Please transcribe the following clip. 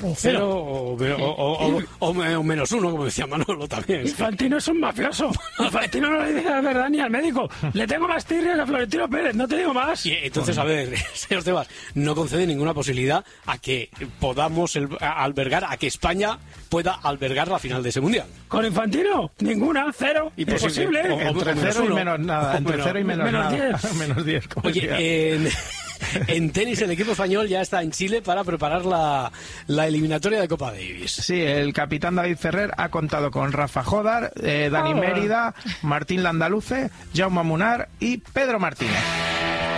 O cero o menos uno, como decía Manolo también. Infantino es un mafioso. Infantino no le dice la verdad ni al médico. Le tengo más tirria que a Florentino Pérez, no te digo más. Y entonces, a ver, señor Tebas, no concede ninguna posibilidad a que podamos albergar, a que España pueda albergar la final de ese mundial. ¿Con Infantino? Ninguna, cero. Imposible. Entre cero y menos nada. Entre cero y menos nada. 10. Menos 10. Oye, en tenis el equipo español ya está en Chile para preparar la eliminatoria de Copa Davis. Sí, el capitán David Ferrer ha contado con Rafa Jodar, Dani Mérida, Martín Landaluce, Jaume Munar y Pedro Martínez.